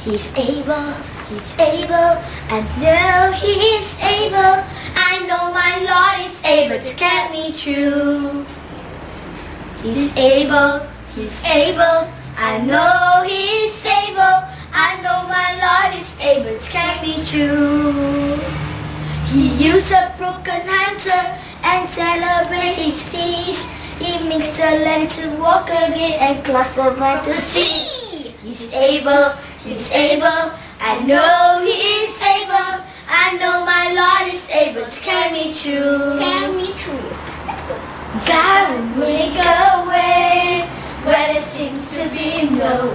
He's able, I know He is able. I know my Lord is able to carry me through. He's able, I know He is able. I know my Lord is able to carry me through. He used a broken hunter and celebrate His feast. He makes the land to walk again and cross the man to see. He's able, I know He is able. I know my Lord is able to carry me through. God will make a way where there seems to be no